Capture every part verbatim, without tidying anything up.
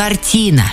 Картина.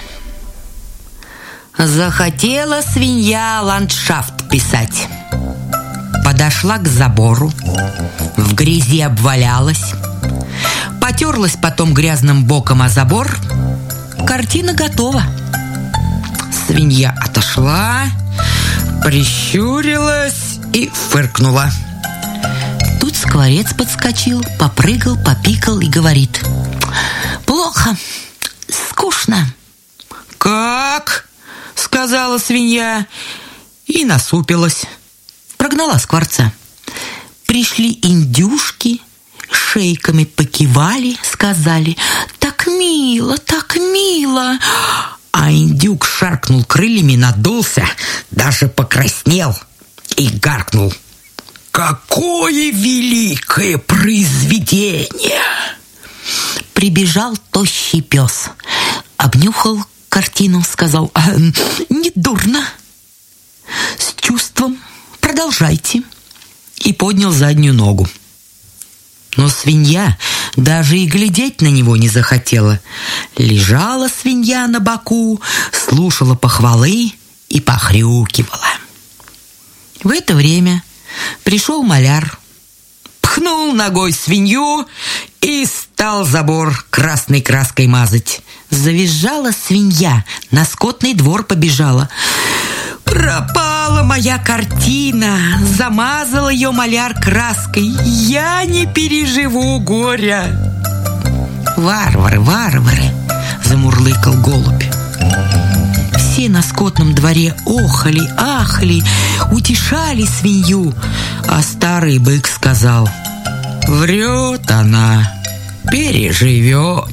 Захотела свинья ландшафт писать. Подошла к забору, в грязи обвалялась, потерлась потом грязным боком о забор. Картина готова. Свинья отошла, прищурилась и фыркнула. Тут скворец подскочил, попрыгал, попикал и говорит: «Плохо, скучно». «Как?» — сказала свинья и насупилась. Прогнала скворца. Пришли индюшки, шейками покивали, сказали: «Так мило, так мило». А индюк шаркнул крыльями, надулся, даже покраснел и гаркнул: «Какое великое произведение!» Прибежал тощий пес, обнюхал картину, сказал: «Не дурно, с чувством, продолжайте», и поднял заднюю ногу. Но свинья даже и глядеть на него не захотела. Лежала свинья на боку, слушала похвалы и похрюкивала. В это время пришел маляр, пхнул ногой свинью и стал забор красной краской мазать. Завизжала свинья, на скотный двор побежала. «Пропала моя картина, замазал ее маляр краской, я не переживу горя». «Варвары, варвары!» — замурлыкал голубь. Все на скотном дворе охали, ахали, утешали свинью, а старый бык сказал: «Врет она, переживет».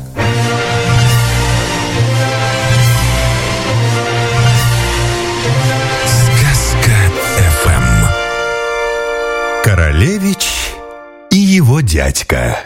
Королевич и его дядька.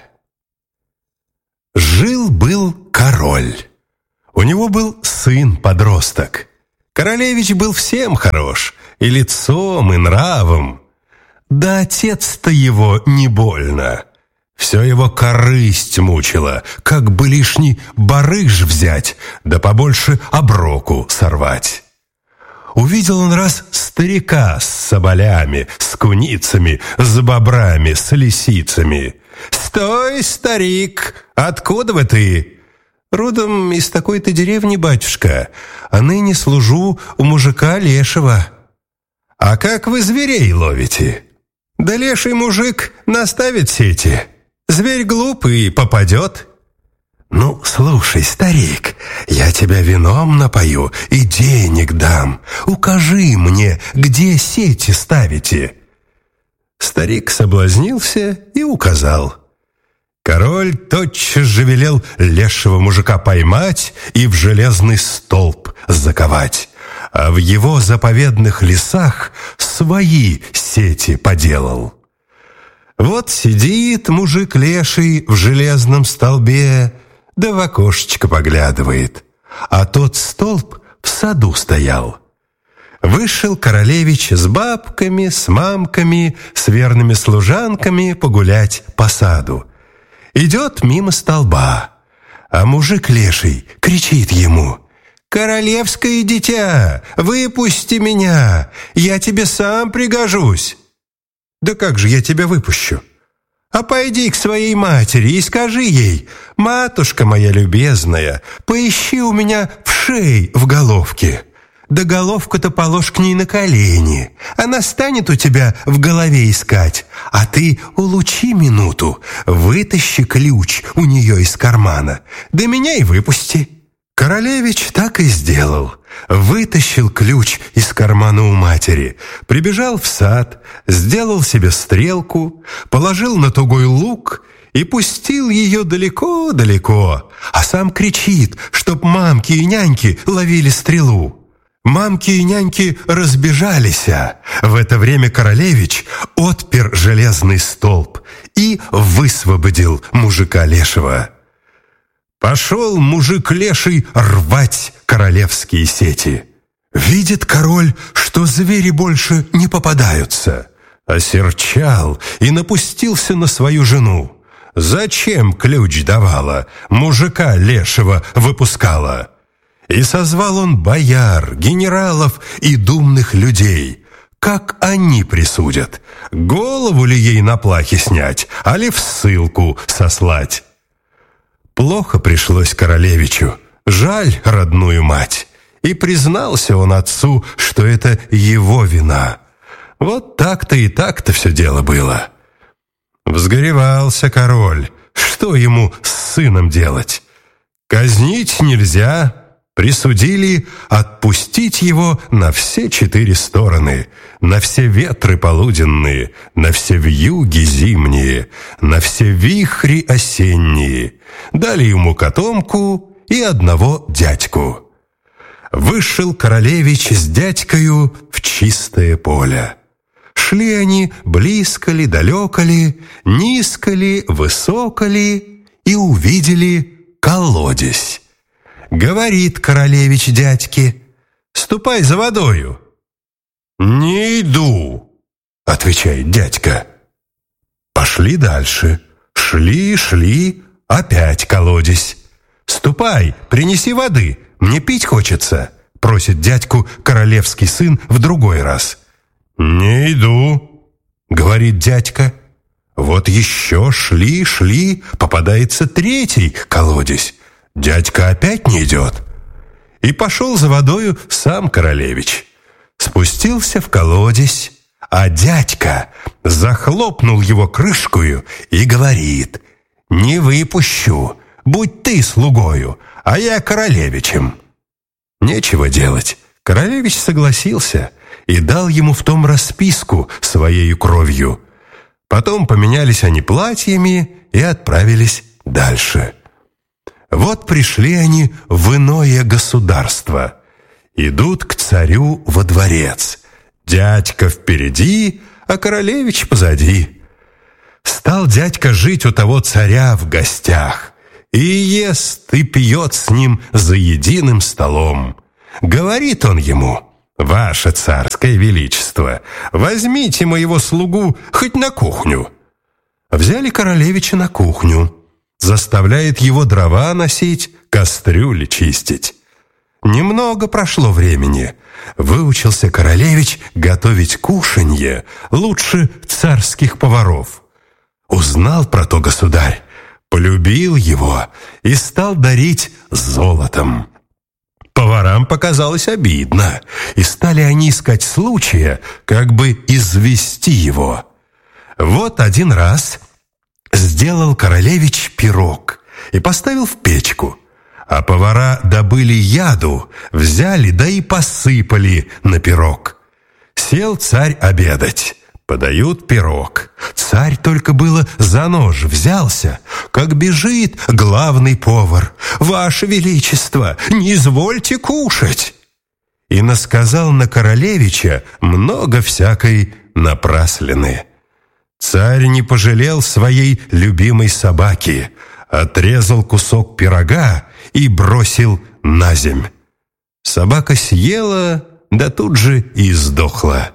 Жил-был король. У него был сын-подросток. Королевич был всем хорош, и лицом, и нравом. Да отец-то его не больно. Все его корысть мучила, как бы лишний барыш взять, да побольше оброку сорвать. Увидел он раз старика с соболями, с куницами, с бобрами, с лисицами. «Стой, старик! Откуда вы ты?» «Родом из такой-то деревни, батюшка, а ныне служу у мужика лешего». «А как вы зверей ловите?» «Да леший мужик наставит сети. Зверь глупый попадет». «Ну, слушай, старик, я тебя вином напою и денег дам. Укажи мне, где сети ставите». Старик соблазнился и указал. Король тотчас же велел лешего мужика поймать и в железный столб заковать, а в его заповедных лесах свои сети поделал. Вот сидит мужик леший в железном столбе, да в окошечко поглядывает, а тот столб в саду стоял. Вышел королевич с бабками, с мамками, с верными служанками погулять по саду. Идет мимо столба, а мужик леший кричит ему: «Королевское дитя, выпусти меня, я тебе сам пригожусь». «Да как же я тебя выпущу?» «А пойди к своей матери и скажи ей: матушка моя любезная, поищи у меня вшей в головке. Да головку-то положь к ней на колени. Она станет у тебя в голове искать, а ты улучи минуту, вытащи ключ у нее из кармана, да меня и выпусти». Королевич так и сделал. Вытащил ключ из кармана у матери, прибежал в сад, сделал себе стрелку, положил на тугой лук и пустил ее далеко-далеко, а сам кричит, чтоб мамки и няньки ловили стрелу. Мамки и няньки разбежались, а в это время королевич отпер железный столб и высвободил мужика лешего. Пошел мужик леший рвать королевские сети. Видит король, что звери больше не попадаются. Осерчал и напустился на свою жену. зачем ключ давала, мужика лешего выпускала? И созвал он бояр, генералов и думных людей. Как они присудят? Голову ли ей на плахе снять, а ли в ссылку сослать? Плохо пришлось королевичу, жаль родную мать. И признался он отцу, что это его вина. Вот так-то и так-то все дело было. Взгоревался король. Что ему с сыном делать? Казнить нельзя. Присудили отпустить его на все четыре стороны, на все ветры полуденные, на все вьюги зимние, на все вихри осенние. Дали ему котомку и одного дядьку. Вышел королевич с дядькою в чистое поле. Шли они близко ли, далеко ли, низко ли, высоко ли, и увидели колодец. Говорит королевич дядьке: «Ступай за водою». «Не иду», — отвечает дядька. Пошли дальше. Шли, шли, опять колодец. «Ступай, принеси воды, мне пить хочется», — просит дядьку королевский сын в другой раз. «Не иду», — говорит дядька. Вот еще шли, шли, попадается третий колодец. Дядька опять не идет. И пошел за водою сам королевич. Спустился в колодец, а дядька захлопнул его крышкою и говорит: «Не выпущу, будь ты слугою, а я королевичем». Нечего делать. Королевич согласился и дал ему в том расписку своею кровью. Потом поменялись они платьями и отправились дальше. Вот пришли они в иное государство. Идут к царю во дворец. Дядька впереди, а королевич позади. Стал дядька жить у того царя в гостях. И ест, и пьет с ним за единым столом. Говорит он ему: «Ваше царское величество, возьмите моего слугу хоть на кухню». Взяли королевича на кухню. Заставляет его дрова носить, кастрюли чистить. Немного прошло времени. Выучился королевич готовить кушанье лучше царских поваров. Узнал про то государь, полюбил его и стал дарить золотом. Поварам показалось обидно, и стали они искать случая, как бы извести его. Вот один раз сделал королевич пирог и поставил в печку, а повара добыли яду, взяли да и посыпали на пирог. Сел царь обедать, подают пирог. Царь только было за нож взялся, как бежит главный повар: «Ваше величество, не извольте кушать!» И насказал на королевича много всякой напраслины. Царь не пожалел своей любимой собаки, отрезал кусок пирога и бросил на земь. Собака съела, да тут же и сдохла.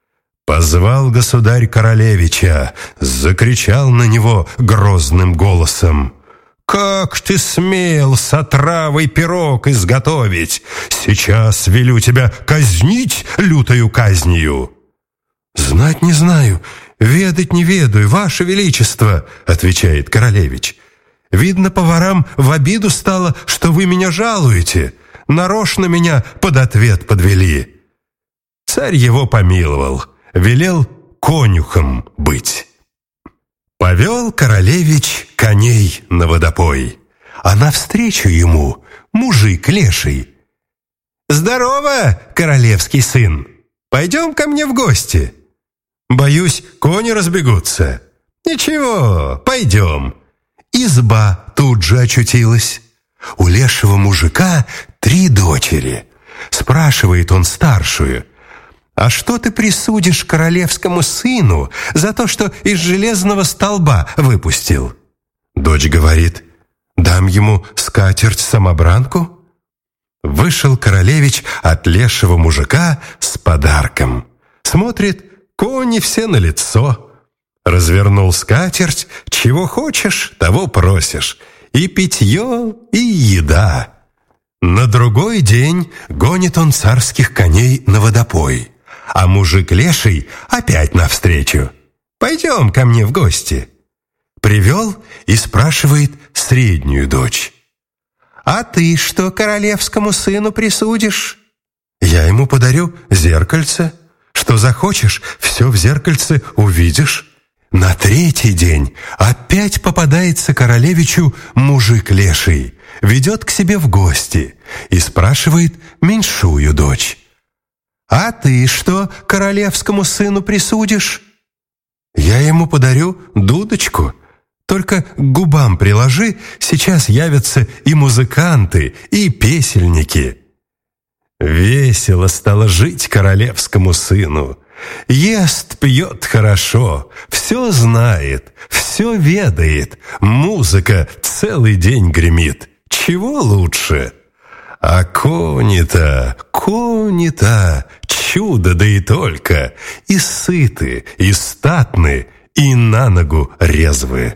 Позвал государь королевича, закричал на него грозным голосом: «Как ты смел с отравой пирог изготовить? Сейчас велю тебя казнить лютою казнью». «Знать не знаю, ведать не ведаю, ваше величество», — отвечает королевич. «Видно, поварам в обиду стало, что вы меня жалуете. Нарочно меня под ответ подвели». Царь его помиловал, велел конюхом быть. Повел королевич коней на водопой, а навстречу ему мужик леший. «Здорово, королевский сын! Пойдем ко мне в гости». «Боюсь, кони разбегутся». «Ничего, пойдем». Изба тут же очутилась. У лешего мужика три дочери. Спрашивает он старшую: «А что ты присудишь королевскому сыну за то, что из железного столба выпустил?» Дочь говорит: «Дам ему скатерть-самобранку». Вышел королевич от лешего мужика с подарком. Смотрит, кони все налицо. Развернул скатерть, чего хочешь, того просишь. И питье, и еда. На другой день гонит он царских коней на водопой, а мужик леший опять навстречу. «Пойдем ко мне в гости». Привел и спрашивает среднюю дочь: «А ты что королевскому сыну присудишь?» «Я ему подарю зеркальце. Что захочешь, все в зеркальце увидишь». На третий день опять попадается королевичу мужик леший, ведет к себе в гости и спрашивает меньшую дочь: «А ты что королевскому сыну присудишь?» «Я ему подарю дудочку. Только к губам приложи, сейчас явятся и музыканты, и песельники». Весело стало жить королевскому сыну. Ест, пьет хорошо, все знает, все ведает, музыка целый день гремит. Чего лучше? А кони-то, кони-то, чудо да и только, и сыты, и статны, и на ногу резвы.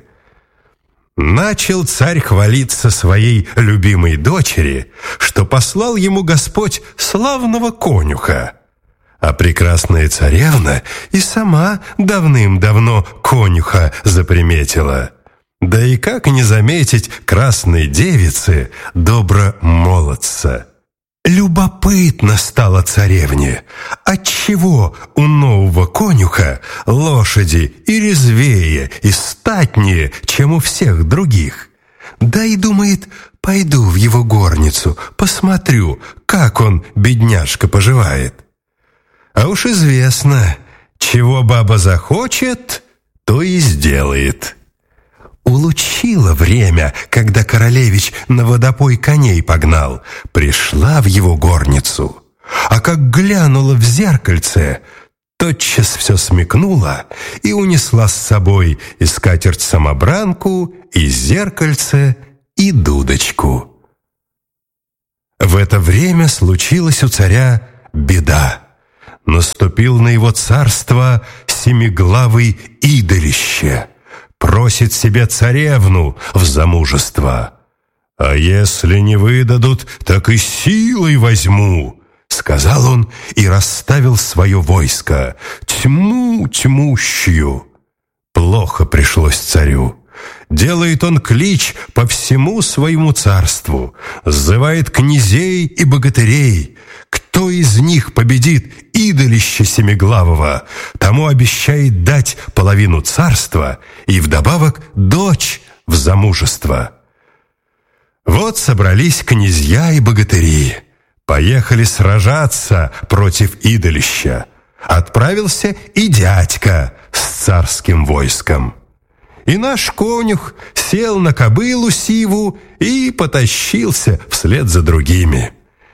Начал царь хвалиться своей любимой дочери, что послал ему Господь славного конюха. А прекрасная царевна и сама давным-давно конюха заприметила. Да и как не заметить красной девицы добромолодца? Любопытно стало царевне, отчего у нового конюха лошади и резвее, и статнее, чем у всех других. Да и думает, пойду в его горницу, посмотрю, как он, бедняжка, поживает. А уж известно, чего баба захочет, то и сделает. Улучило время, когда королевич на водопой коней погнал, пришла в его горницу, а как глянула в зеркальце, тотчас все смекнула и унесла с собой и скатерть-самобранку, и зеркальце, и дудочку. В это время случилась у царя беда. Наступил на его царство семиглавый идолище, просит себе царевну в замужество. «А если не выдадут, так и силой возьму», — сказал он и расставил свое войско, тьму тьмущую. Плохо пришлось царю. Делает он клич по всему своему царству, сзывает князей и богатырей. Кто из них победит идолище семиглавого, тому обещает дать половину царства и вдобавок дочь в замужество. Вот собрались князья и богатыри, поехали сражаться против идолища. Отправился и дядька с царским войском. И наш конюх сел на кобылу сиву и потащился вслед за другими.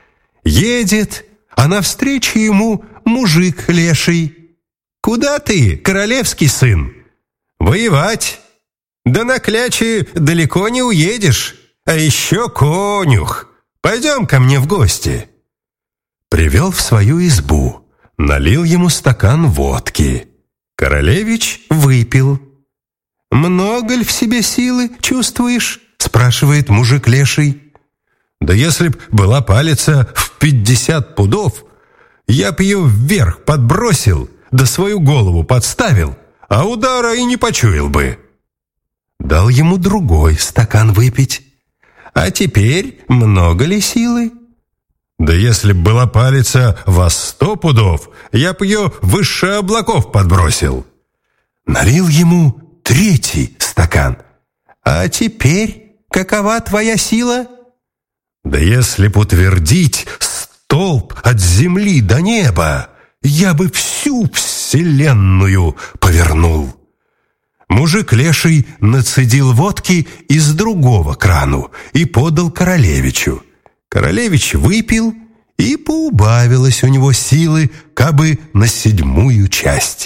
Едет, а навстречу ему мужик леший. «Куда ты, королевский сын?» «Воевать. Да на кляче далеко не уедешь. А еще конюх. Пойдем ко мне в гости». Привел в свою избу, налил ему стакан водки. Королевич выпил. «Много ли в себе силы чувствуешь?» — спрашивает мужик леший. «Да если б была палица в пятьдесят пудов, я б ее вверх подбросил, да свою голову подставил, а удара и не почуял бы». Дал ему другой стакан выпить. «А теперь много ли силы?» «Да если б была палица во сто пудов, я б ее выше облаков подбросил». Налил ему третий стакан. «А теперь какова твоя сила?» «Да если б утвердить столб от земли до неба, я бы всю вселенную повернул». Мужик леший нацедил водки из другого крану и подал королевичу. Королевич выпил, и поубавилось у него силы кабы на седьмую часть.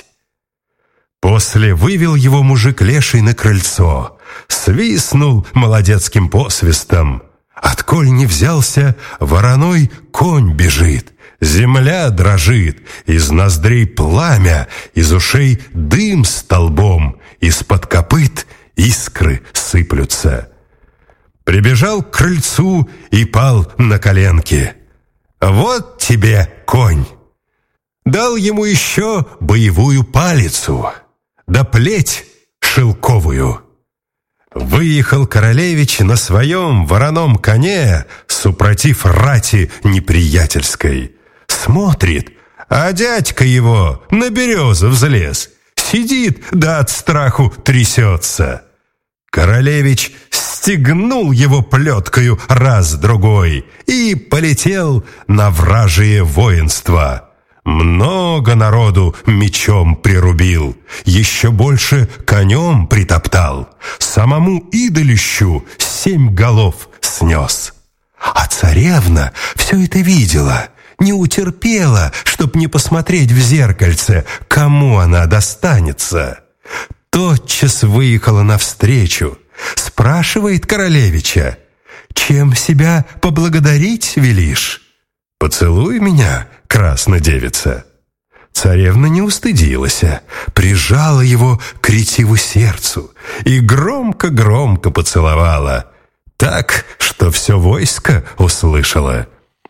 После вывел его мужик леший на крыльцо, свистнул молодецким посвистом. Отколь не взялся, вороной конь бежит, Земля дрожит, из ноздрей пламя, из ушей дым столбом, из-под копыт искры сыплются. Прибежал к крыльцу и пал на коленки. «Вот тебе конь!» Дал ему еще боевую палицу, да плеть шелковую. Выехал королевич на своем вороном коне, супротив рати неприятельской. Смотрит, а дядька его на березу взлез, сидит, да от страху трясется. Королевич стегнул его плеткою раз-другой и полетел на вражие воинство. Много народу мечом прирубил, еще больше конем притоптал, самому идолищу семь голов снес. А царевна все это видела, не утерпела, чтоб не посмотреть в зеркальце, кому она достанется. Тотчас выехала навстречу, спрашивает королевича: «Чем себя поблагодарить велишь?» «Поцелуй меня, краснодевица». Царевна не устыдилась, прижала его к ретиву сердцу и громко-громко поцеловала, так, что все войско услышало.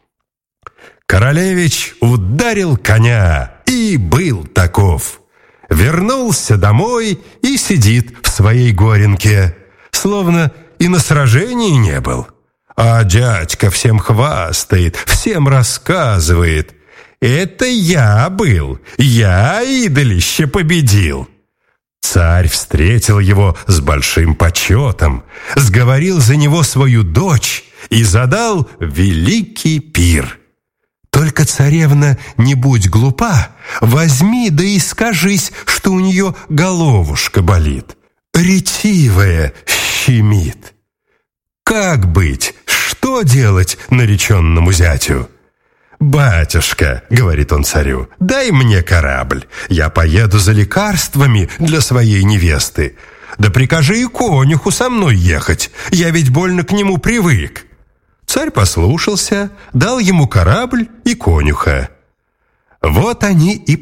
Королевич ударил коня и был таков. Вернулся домой и сидит в своей горенке, словно и на сражении не был. А дядька всем хвастает, всем рассказывает: «Это я был, я идолище победил». Царь встретил его с большим почетом, сговорил за него свою дочь и задал великий пир. Только, царевна, не будь глупа, возьми да и скажись, что у нее головушка болит, ретивая щемит. Как быть, что делать нареченному зятю? «Батюшка, — говорит он царю, — дай мне корабль, я поеду за лекарствами для своей невесты. Да прикажи и конюху со мной ехать, я ведь больно к нему привык». Царь послушался, дал ему корабль и конюха. Вот они и